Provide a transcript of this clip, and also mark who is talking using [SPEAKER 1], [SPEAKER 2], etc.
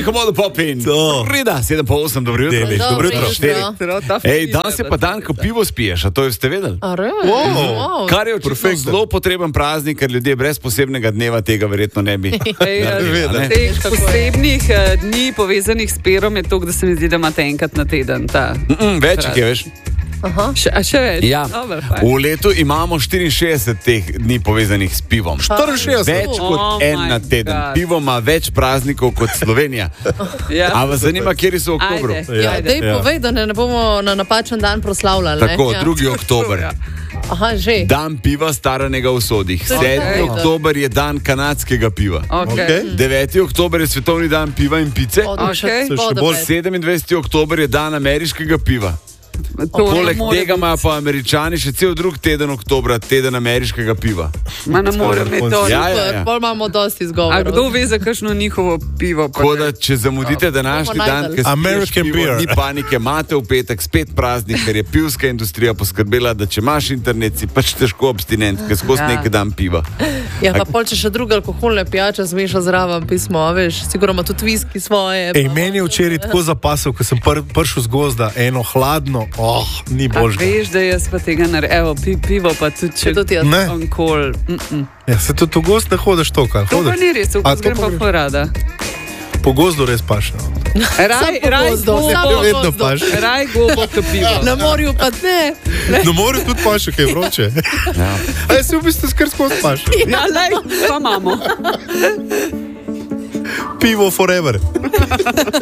[SPEAKER 1] Komodo Popin. Rida, 7:08, dobro jutro.
[SPEAKER 2] Dobro jutro.
[SPEAKER 1] Ej, danes je pa dan, ko pivo spiješ, a to ste vedeli?
[SPEAKER 2] Wow.
[SPEAKER 1] Kar je očitno zelo potreben praznik, ker ljudje brez posebnega dneva tega verjetno ne bi.
[SPEAKER 3] Teh posebnih dni povezanih s pivom je to, da se mi zdi, da imate enkrat na teden.
[SPEAKER 1] Več je, veš.
[SPEAKER 3] Še več?
[SPEAKER 1] Ja. V letu imamo 64 teh dni povezanih s pivom.
[SPEAKER 2] 64?
[SPEAKER 1] Več kot en na teden.
[SPEAKER 3] God.
[SPEAKER 1] Pivo ima več praznikov kot Slovenija. A vas zanima, kje so v oktobru?
[SPEAKER 4] Dej povej, da ne bomo na napačen dan proslavljali.
[SPEAKER 1] Tako, 2. oktober.
[SPEAKER 4] Aha, že.
[SPEAKER 1] Dan piva staranega v sodih. 7. oktober je dan kanadskega piva. 9. oktober je svetovni dan piva in pice. 27. oktober je dan ameriškega piva. Poleg tega imajo pa Američani še cel drug teden oktobra, teden ameriškega piva.
[SPEAKER 3] Ne morem imeti to.
[SPEAKER 4] Pol imamo dosti izgovorov.
[SPEAKER 3] A kdo ve za kakšno njihovo pivo?
[SPEAKER 1] Tako da, če zamudite današnji dan, ker
[SPEAKER 2] American beer.
[SPEAKER 1] Ni panike, imate v petek spet praznik, ker je pivska industrija poskrbela, da če imaš internet, si pač težko abstinent, ker skozi nekaj dan piva.
[SPEAKER 4] Ja, pa pol, če še druge alkoholne pijače zmeša zraven pismo, veš, sigurno ima tudi viski svoje.
[SPEAKER 2] Meni je včeraj tako zapasal, ko sem prišel z gozda, eno hladno, ni božga.
[SPEAKER 3] Veš, da jaz pa tega naredim. Evo, pivo pa tudi, če onkol.
[SPEAKER 2] Ja, se tudi v gozd ne hodiš to, kaj?
[SPEAKER 3] To pa ni res, v gozd grem pa porada.
[SPEAKER 2] Po gozdu res paš.
[SPEAKER 3] Raj gobo, ko pivo.
[SPEAKER 4] Na morju pa ne.
[SPEAKER 2] Na morju tudi paš, kaj je vroče. A jaz se v bistvu skr skozi paš.
[SPEAKER 3] Ja, lej, pa imamo.
[SPEAKER 2] Pivo forever.